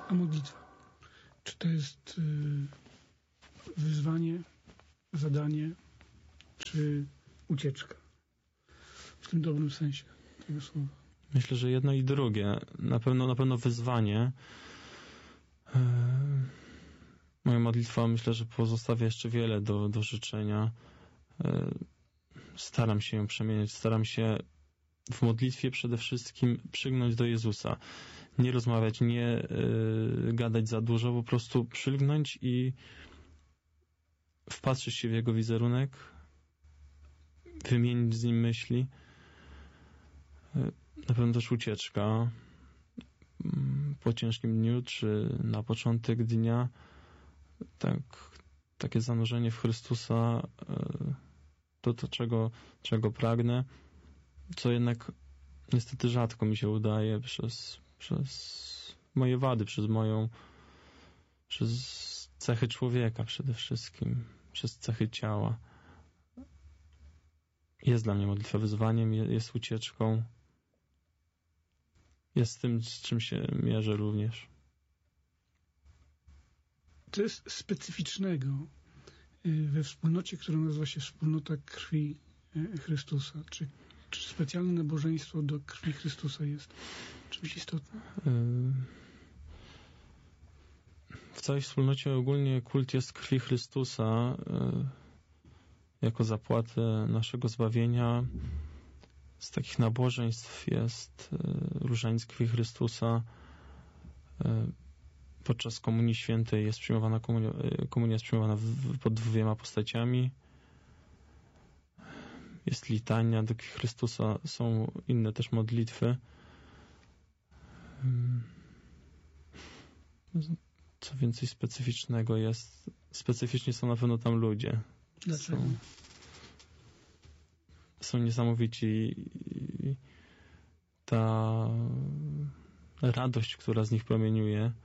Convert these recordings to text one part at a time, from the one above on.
A modlitwa? Czy to jest wyzwanie, zadanie, czy ucieczka? W tym dobrym sensie tego słowa. Myślę, że jedno i drugie. Na pewno wyzwanie. Moja modlitwa, myślę, że pozostawia jeszcze wiele do życzenia. Staram się ją przemieniać, staram się w modlitwie przede wszystkim przygnąć do Jezusa. Nie rozmawiać, nie gadać za dużo, po prostu przylgnąć i wpatrzyć się w Jego wizerunek, wymienić z Nim myśli. Na pewno też ucieczka po ciężkim dniu, czy na początek dnia. Takie zanurzenie w Chrystusa, to czego pragnę, co jednak niestety rzadko mi się udaje przez moje wady, przez cechy człowieka przede wszystkim, przez cechy ciała. Jest dla mnie modlitwa wyzwaniem, jest ucieczką, jest tym, z czym się mierzę również. Co jest specyficznego we wspólnocie, która nazywa się Wspólnota Krwi Chrystusa? Czy specjalne nabożeństwo do krwi Chrystusa jest czymś istotnym? W całej wspólnocie ogólnie kult jest krwi Chrystusa jako zapłatę naszego zbawienia. Z takich nabożeństw jest różaniec krwi Chrystusa. Podczas Komunii Świętej jest przyjmowana komunia jest przyjmowana pod 2 postaciami. Jest litania do krwi Chrystusa, są inne też modlitwy. Co więcej specyficznego jest, specyficzni są na pewno tam ludzie. Dlaczego? Są niesamowici. Ta radość, która z nich promieniuje,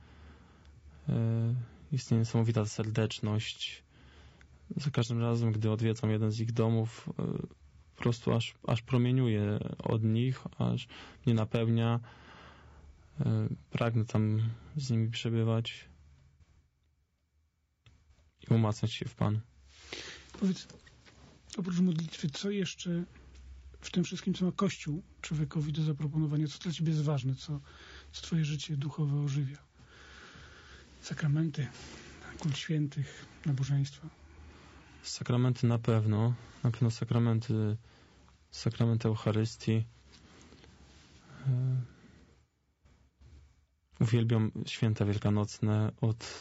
jest niesamowita serdeczność. Za każdym razem, gdy odwiedzam jeden z ich domów, po prostu aż promieniuje od nich, aż mnie napełnia. Pragnę tam z nimi przebywać i umacniać się w Panu. Powiedz, oprócz modlitwy, co jeszcze w tym wszystkim, co ma Kościół człowiekowi do zaproponowania, co dla ciebie jest ważne, co twoje życie duchowe ożywia? Sakramenty, kult świętych, nabożeństwa. Sakramenty na pewno sakramenty Eucharystii. Uwielbiam święta wielkanocne.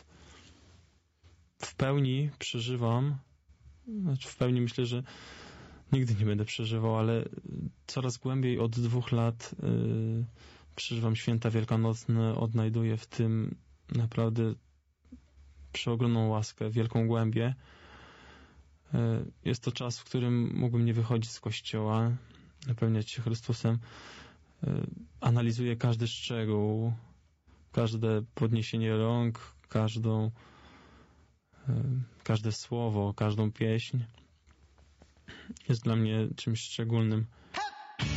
W pełni przeżywam, w pełni myślę, że nigdy nie będę przeżywał, ale coraz głębiej od 2 lat przeżywam święta wielkanocne, odnajduję w tym naprawdę przeogromną łaskę, wielką głębię. Jest to czas, w którym mógłbym nie wychodzić z kościoła, napełniać się Chrystusem. Analizuję każdy szczegół, każde podniesienie rąk, każde słowo, każdą pieśń. Jest dla mnie czymś szczególnym.